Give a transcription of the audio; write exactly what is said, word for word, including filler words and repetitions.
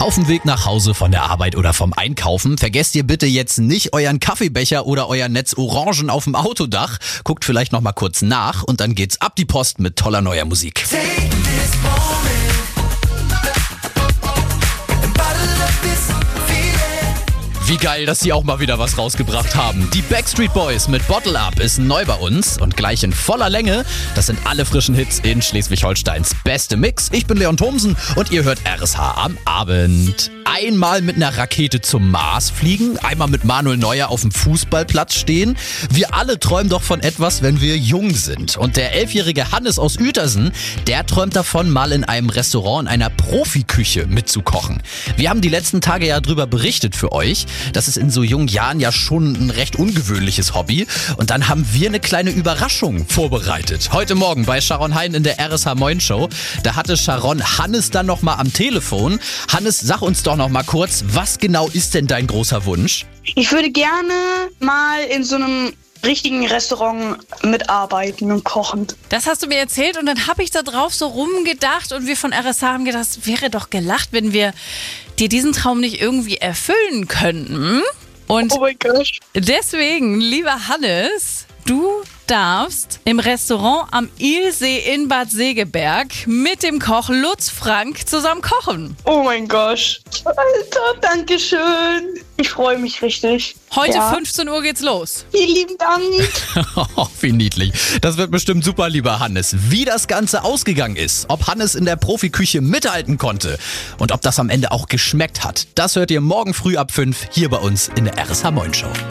Auf dem Weg nach Hause von der Arbeit oder vom Einkaufen vergesst ihr bitte jetzt nicht euren Kaffeebecher oder euer Netz Orangen auf dem Autodach. Guckt vielleicht noch mal kurz nach und dann geht's ab die Post mit toller neuer Musik. Wie geil, dass sie auch mal wieder was rausgebracht haben. Die Backstreet Boys mit Bottle Up ist neu bei uns und gleich in voller Länge. Das sind alle frischen Hits in Schleswig-Holsteins beste Mix. Ich bin Leon Thomsen und ihr hört R S H am Abend. Einmal mit einer Rakete zum Mars fliegen, einmal mit Manuel Neuer auf dem Fußballplatz stehen. Wir alle träumen doch von etwas, wenn wir jung sind. Und der elfjährige Hannes aus Uetersen, der träumt davon, mal in einem Restaurant in einer Profiküche mitzukochen. Wir haben die letzten Tage ja drüber berichtet für euch. Das ist in so jungen Jahren ja schon ein recht ungewöhnliches Hobby. Und dann haben wir eine kleine Überraschung vorbereitet. Heute Morgen bei Sharon Hein in der R S H Moin Show. Da hatte Sharon Hannes dann noch mal am Telefon. Hannes, sag uns doch noch mal kurz, was genau ist denn dein großer Wunsch? Ich würde gerne mal in so einem richtigen Restaurant mitarbeiten und kochen. Das hast du mir erzählt und dann habe ich da drauf so rumgedacht und wir von R S H haben gedacht, es wäre doch gelacht, wenn wir dir diesen Traum nicht irgendwie erfüllen könnten. Und Oh mein Gott. deswegen, lieber Hannes, du darfst im Restaurant am Ilsee in Bad Segeberg mit dem Koch Lutz Frank zusammen kochen. Oh mein Gott. Alter, danke schön. Ich freue mich richtig. Heute Ja. fünfzehn Uhr geht's los. Vielen lieben Dank. Oh, wie niedlich. Das wird bestimmt super, lieber Hannes. Wie das Ganze ausgegangen ist, ob Hannes in der Profiküche mithalten konnte und ob das am Ende auch geschmeckt hat, das hört ihr morgen früh ab fünf hier bei uns in der R S H Moin Show.